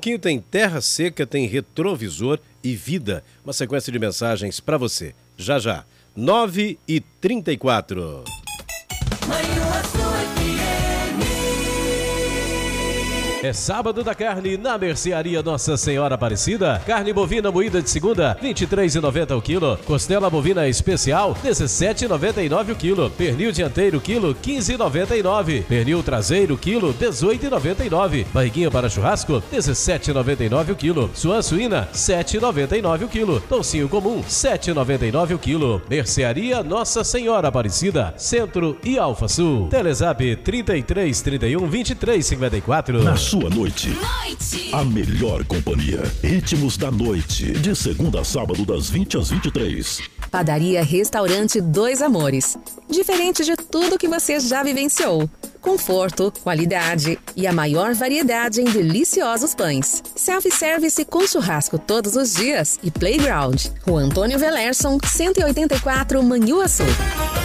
pouquinho tem Terra Seca, tem Retrovisor e Vida. Uma sequência de mensagens para você. Já já. 9h34. É sábado da carne na Mercearia Nossa Senhora Aparecida. Carne bovina moída de segunda, R$ 23,90 o quilo. Costela bovina especial, R$ 17,99 o quilo. Pernil dianteiro, quilo, R$ 15,99. Pernil traseiro, quilo, R$ 18,99. Barriguinha para churrasco, R$ 17,99 o quilo. Suã suína, R$ 7,99 o quilo. Toucinho comum, R$ 7,99 o quilo. Mercearia Nossa Senhora Aparecida, Centro e Alfa Sul. Telezap 33 31 23 54. Na sua noite, a melhor companhia. Ritmos da noite, de segunda a sábado, das 20 às 23. Padaria Restaurante Dois Amores. Diferente de tudo que você já vivenciou. Conforto, qualidade e a maior variedade em deliciosos pães. Self-service com churrasco todos os dias e playground. Rua Antônio Velerson, 184, Manhuaçu.